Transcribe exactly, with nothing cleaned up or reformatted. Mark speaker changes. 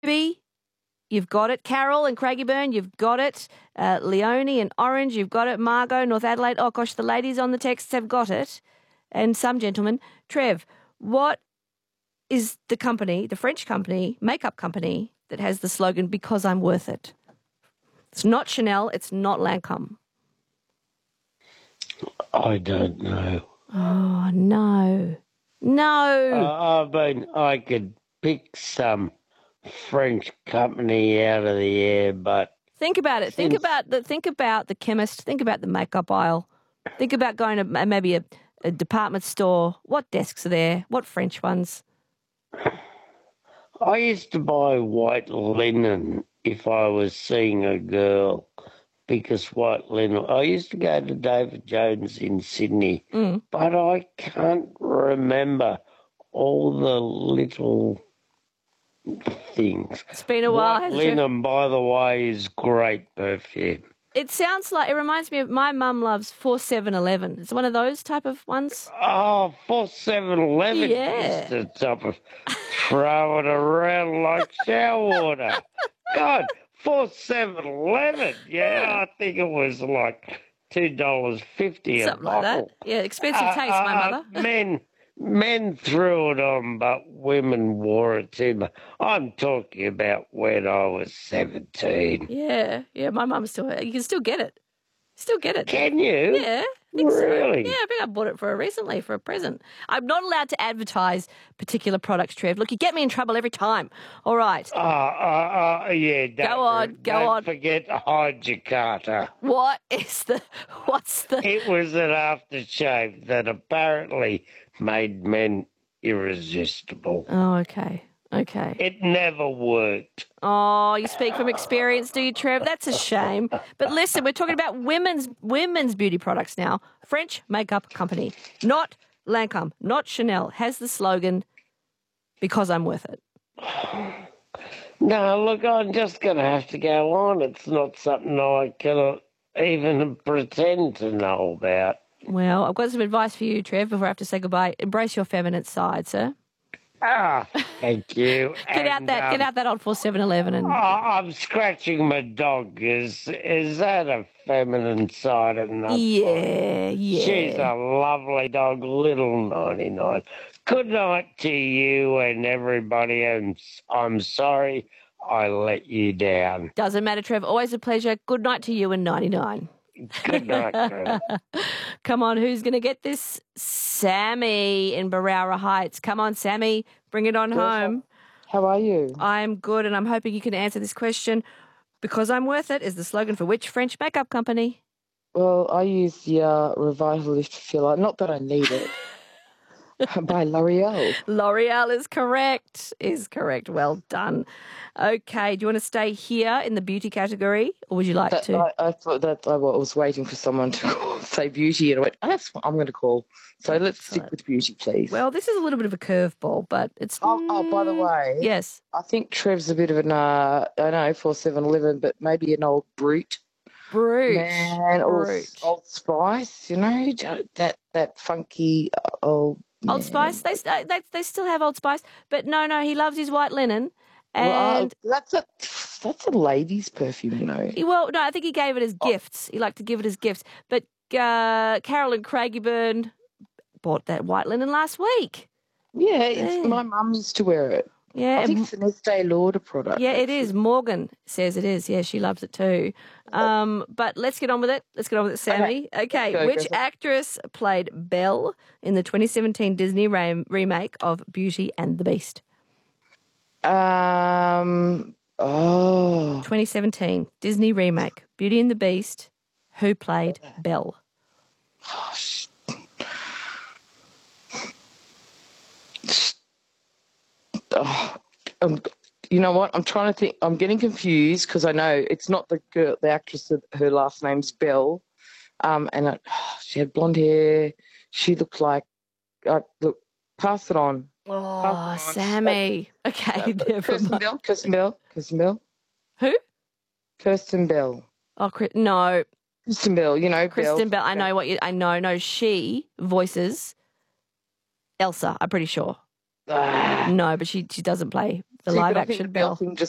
Speaker 1: Ruby, you've got it. Carol and Craigieburn, you've got it. Uh, Leonie and Orange, you've got it. Margot, North Adelaide. Oh, gosh, the ladies on the texts have got it. And some gentlemen. Trev, what is the company, the French company, makeup company, that has the slogan, because I'm worth it? It's not Chanel. It's not Lancome.
Speaker 2: I don't know.
Speaker 1: Oh, no. No.
Speaker 2: Uh, I mean, I could pick some French company out of the air, but
Speaker 1: Think about it. Think about the think about the chemist. Think about the makeup aisle. Think about going to maybe a, a department store. What desks are there? What French ones?
Speaker 2: I used to buy white linen if I was seeing a girl, because white linen. I used to go to David Jones in Sydney,
Speaker 1: Mm.
Speaker 2: but I can't remember all the little things.
Speaker 1: It's been a while.
Speaker 2: White
Speaker 1: hasn't it?
Speaker 2: linen, by the way, is great perfume.
Speaker 1: It sounds like, it reminds me of, my mum loves four seven eleven. It's one of those type of ones.
Speaker 2: Oh, four seven eleven
Speaker 1: Yeah.
Speaker 2: used to top of throw it around like shower water. God, four seven eleven. Yeah, I think it was like two dollars fifty a
Speaker 1: Something like
Speaker 2: bottle.
Speaker 1: that. Yeah, expensive
Speaker 2: Uh,
Speaker 1: taste, my
Speaker 2: uh,
Speaker 1: mother.
Speaker 2: men, men threw it on, but women wore it too. I'm talking about when I was seventeen.
Speaker 1: Yeah, yeah, my mum still, you can still get it. Still get it.
Speaker 2: Can you?
Speaker 1: Yeah, I think so.
Speaker 2: Really?
Speaker 1: Yeah, I think I bought it for her recently for a present. I'm not allowed to advertise particular products, Trev. Look, you get me in trouble every time. All right.
Speaker 2: Oh, uh, uh, yeah. Don't,
Speaker 1: Go on, go
Speaker 2: don't
Speaker 1: on.
Speaker 2: forget Jakarta.
Speaker 1: What is the, what's the...
Speaker 2: It was an aftershave that apparently made men irresistible.
Speaker 1: Oh, okay, okay.
Speaker 2: It never worked.
Speaker 1: Oh, you speak from experience, do you, Trev? That's a shame. But listen, we're talking about women's women's beauty products now. French makeup company, not Lancome, not Chanel, has the slogan, because I'm worth it.
Speaker 2: No, look, I'm just going to have to go on. It's not something I can even pretend to know about.
Speaker 1: Well, I've got some advice for you, Trev, before I have to say goodbye. Embrace your feminine side, sir.
Speaker 2: Ah, thank you.
Speaker 1: Get out
Speaker 2: And,
Speaker 1: that,
Speaker 2: um,
Speaker 1: get out that old four seven eleven and...
Speaker 2: Oh, I'm scratching my dog. Is is that a feminine side enough?
Speaker 1: Yeah, yeah.
Speaker 2: She's a lovely dog, little ninety-nine. Good night to you and everybody, and I'm sorry I let you down.
Speaker 1: Doesn't matter, Trev. Always a pleasure. Good night to you and ninety-nine.
Speaker 2: Good night, Trevor.
Speaker 1: Come on, who's going to get this? Sammy in Barara Heights. Come on, Sammy, bring it on home.
Speaker 3: How are you?
Speaker 1: I'm good, and I'm hoping you can answer this question. Because I'm worth it is the slogan for which French makeup company?
Speaker 3: Well, I use the uh, Revitalift filler. Not that I need it. By L'Oreal.
Speaker 1: L'Oreal is correct. Is correct. Well done. Okay, do you want to stay here in the beauty category, or would you like
Speaker 3: That,
Speaker 1: to?
Speaker 3: I, I thought that I was waiting for someone to call, say beauty, and I went, oh, that's what I'm going to call. So let's stick with beauty, please.
Speaker 1: Well, this is a little bit of a curveball, but it's...
Speaker 3: Oh, oh, by the way.
Speaker 1: Yes.
Speaker 3: I think Trev's a bit of an, uh, I know, four seven eleven, but maybe an old brute.
Speaker 1: Brute.
Speaker 3: Man, or
Speaker 1: Brute.
Speaker 3: Old Spice, you know, that, that funky old...
Speaker 1: Old Spice, they, they they still have Old Spice, but no, no, he loves his white linen, and
Speaker 3: well, uh, that's a that's a lady's perfume, you know.
Speaker 1: He, well, no, I think he gave it as gifts. He liked to give it as gifts. But uh, Carol and Craigieburn bought that white linen last week.
Speaker 3: Yeah, it's, yeah. My mum used to wear it.
Speaker 1: Yeah,
Speaker 3: I think it's an Estee Lauder product.
Speaker 1: Yeah, it is. Morgan says it is. Yeah, she loves it too. Um, but let's get on with it. Let's get on with it, Sammy. Okay, okay. Go, which go. actress played Belle in the twenty seventeen Disney re- remake of Beauty and the Beast?
Speaker 3: Um. Oh.
Speaker 1: twenty seventeen Disney remake, Beauty and the Beast. Who played Belle?
Speaker 3: Oh, Oh, um, you know what? I'm trying to think. I'm getting confused because I know it's not the girl, the actress. That her last name's Belle, um, and it, oh, she had blonde hair. She looked like. Uh, look, pass it on.
Speaker 1: Oh,
Speaker 3: pass
Speaker 1: it on. Sammy. Uh, okay,
Speaker 3: uh, Kirsten Bell. Kirsten Bell. Kirsten Bell.
Speaker 1: Who?
Speaker 3: Kirsten Bell.
Speaker 1: Oh, no.
Speaker 3: Kristen Bell. You know,
Speaker 1: Kristen
Speaker 3: Bell.
Speaker 1: Bell. I know what you. I know. No, she voices Elsa. I'm pretty sure.
Speaker 3: Ah.
Speaker 1: No, but she she doesn't play the
Speaker 3: See,
Speaker 1: live
Speaker 3: but
Speaker 1: action
Speaker 3: I think the Belle
Speaker 1: Belle.
Speaker 3: thing just